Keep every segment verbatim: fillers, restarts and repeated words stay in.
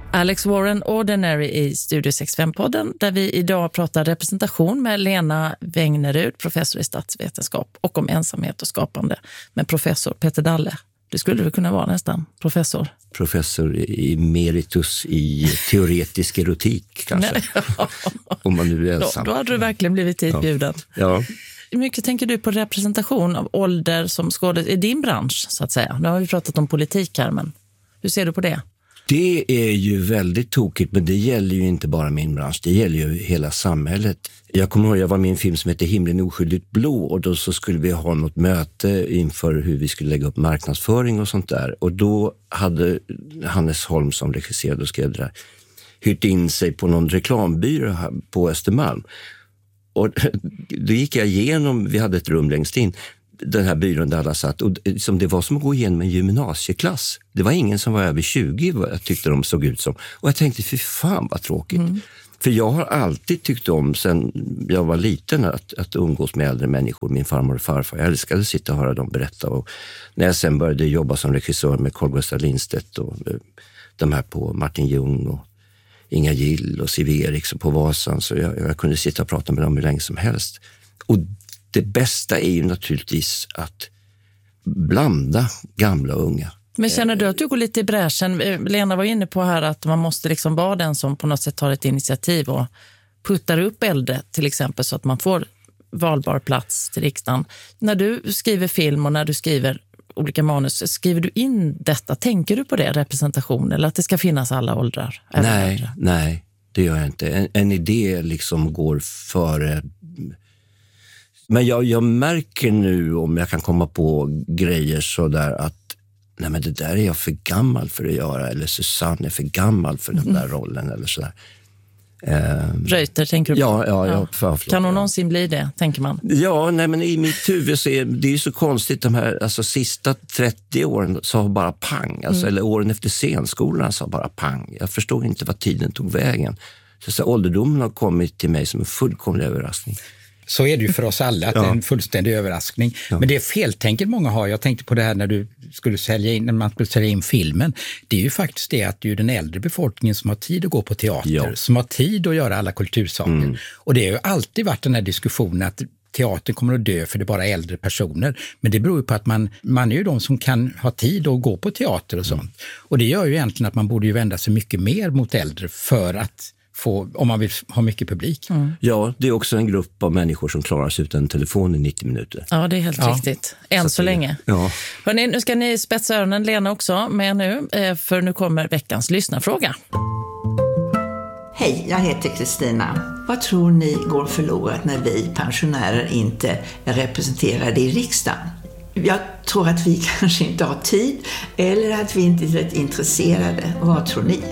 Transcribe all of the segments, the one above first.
Alex Warren Ordinary i Studio sextiofem-podden där vi idag pratar representation med Lena Wängnerud, professor i statsvetenskap, och om ensamhet och skapande med professor Peter Dalle. Det skulle det kunna vara nästan, professor. Professor emeritus i teoretisk erotik kanske. Om man nu är ensam. Då, då hade du verkligen blivit hitbjuden. Ja. Ja. Hur mycket tänker du på representation av ålder som skådespelare i din bransch så att säga? Nu har vi pratat om politik här, men hur ser du på det? Det är ju väldigt tokigt, men det gäller ju inte bara min bransch, det gäller ju hela samhället. Jag kommer ihåg, jag var med i en film som heter Himlen oskyldigt blå, och då så skulle vi ha något möte inför hur vi skulle lägga upp marknadsföring och sånt där. Och då hade Hannes Holm, som regisserade och skrev det där, hyrt in sig på någon reklambyrå på Östermalm. Och då gick jag igenom, vi hade ett rum längst in, den här byrån där alla satt, och som det var som att gå igenom en gymnasieklass. Det var ingen som var över tjugo, vad jag tyckte de såg ut som. Och jag tänkte, fy fan vad tråkigt. Mm. För jag har alltid tyckt om, sen jag var liten, att, att umgås med äldre människor, min farmor och farfar. Jag älskade att sitta och höra dem berätta. Och när jag sen började jobba som regissör med Carl Gustaf Lindstedt och de här på Martin Ljung och Inga Gill och Siv Eriks och på Vasan, så jag, jag kunde sitta och prata med dem hur länge som helst. Och det bästa är ju naturligtvis att blanda gamla och unga. Men känner du att du går lite i bräschen? Lena var inne på här att man måste liksom vara den som på något sätt tar ett initiativ och puttar upp äldre till exempel, så att man får valbar plats till riksdagen. När du skriver film och när du skriver olika manus, skriver du in detta? Tänker du på det, representation, eller att det ska finnas alla åldrar? Nej, äldre? nej, det gör jag inte. En, en idé liksom går före. Men jag, jag märker nu, om jag kan komma på grejer så där, att nej, men det där är jag för gammal för att göra, eller Susanne är för gammal för den där rollen eller sådär. Um, Reuter, tänker du på? Ja, ja, ja. ja. Kan hon någonsin bli det, tänker man? Ja, nej, men i mitt huvud så är det är så konstigt, de här alltså, sista trettio åren så har bara pang, alltså, mm. eller åren efter scenskolan så har bara pang. Jag förstår inte vad tiden tog vägen. Så, så ålderdomen har kommit till mig som en fullkomlig överraskning. Så är det ju för oss alla, att ja. Det är en fullständig överraskning. Ja. Men det är feltänket många har. Jag tänkte på det här när du skulle sälja in, när man skulle sälja in filmen. Det är ju faktiskt det att det är den äldre befolkningen som har tid att gå på teater, ja. Som har tid att göra alla kultursaker. Mm. Och det har ju alltid varit den här diskussionen att teatern kommer att dö för det är bara äldre personer. Men det beror ju på att man, man är ju de som kan ha tid att gå på teater och sånt. Mm. Och det gör ju egentligen att man borde ju vända sig mycket mer mot äldre för att få, om man vill ha mycket publik. Mm. Ja, det är också en grupp av människor som klarar sig utan telefon i nittio minuter. Ja, det är helt ja. riktigt. Än så, så länge. Ja. Hörrni, nu ska ni spetsa öronen, Lena också med nu, för nu kommer veckans lyssnarfråga. Hej, jag heter Kristina. Vad tror ni går förlorat när vi pensionärer inte är representerade i riksdagen? Jag tror att vi kanske inte har tid eller att vi inte är intresserade. Vad tror ni?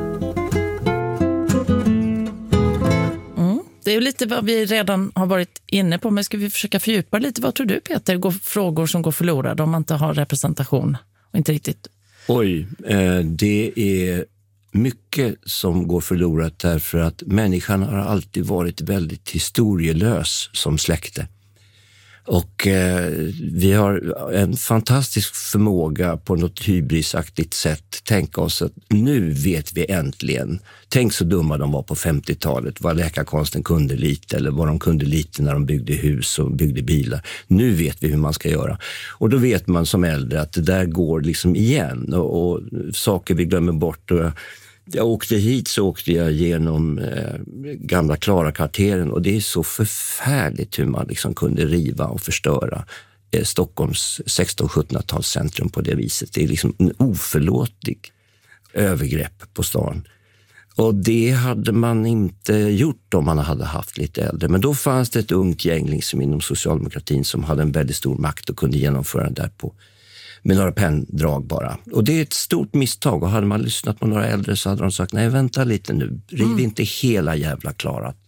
Det är ju lite vad vi redan har varit inne på, men ska vi försöka fördjupa lite? Vad tror du, Peter, går frågor som går förlorade om man inte har representation och inte riktigt? Oj, eh, det är mycket som går förlorat därför att människan har alltid varit väldigt historielös som släkte. Och eh, vi har en fantastisk förmåga på något hybrisaktigt sätt tänka oss att nu vet vi äntligen. Tänk så dumma de var på femtiotalet, vad läkarkonsten kunde lite eller vad de kunde lite när de byggde hus och byggde bilar. Nu vet vi hur man ska göra. Och då vet man som äldre att det där går liksom igen och, och saker vi glömmer bort. Och jag, jag åkte hit så åkte jag genom eh, gamla Klara-kvarteren och det är så förfärligt hur man liksom kunde riva och förstöra eh, Stockholms sexton-sjuttonhundratalscentrum på det viset. Det är liksom en oförlåtlig övergrepp på stan. Och det hade man inte gjort om man hade haft lite äldre. Men då fanns det ett ungt gäng liksom inom socialdemokratin som hade en väldigt stor makt och kunde genomföra det där på med några penndrag bara. Och det är ett stort misstag. Och hade man lyssnat på några äldre så hade de sagt, nej vänta lite nu. Riv mm. inte hela jävla Klara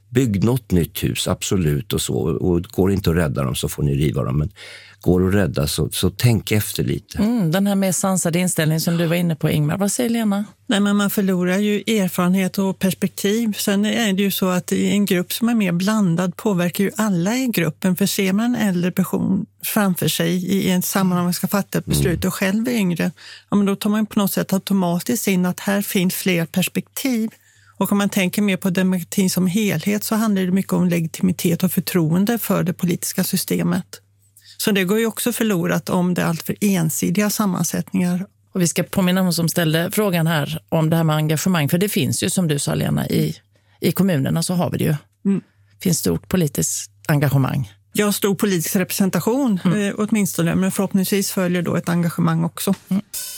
Bygg något nytt hus, absolut och så. Och går inte att rädda dem så får ni riva dem. Men går att rädda så, så tänk efter lite. Mm, den här mer sansade inställningen som du var inne på, Ingmar. Vad säger Lena? Nej, men man förlorar ju erfarenhet och perspektiv. Sen är det ju så att i en grupp som är mer blandad påverkar ju alla i gruppen. För ser man en äldre person framför sig i en sammanhang man ska fatta ett beslut och själv är yngre, ja, men då tar man på något sätt automatiskt in att här finns fler perspektiv. Och om man tänker mer på demokratin som helhet så handlar det mycket om legitimitet och förtroende för det politiska systemet. Så det går ju också förlorat om det är allt för ensidiga sammansättningar. Och vi ska påminna om som ställde frågan här om det här med engagemang. För det finns ju, som du sa Lena, i, i kommunerna så har vi det ju. Mm. Det finns stort politiskt engagemang. Ja, stor politisk representation mm. eh, åtminstone. Men förhoppningsvis följer då ett engagemang också. Mm.